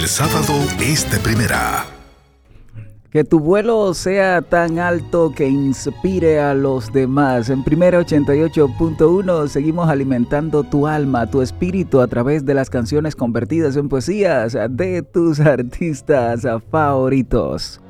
El sábado es de primera. Que tu vuelo sea tan alto que inspire a los demás. En Primera 88.1 seguimos alimentando tu alma, tu espíritu a través de las canciones convertidas en poesías de tus artistas favoritos.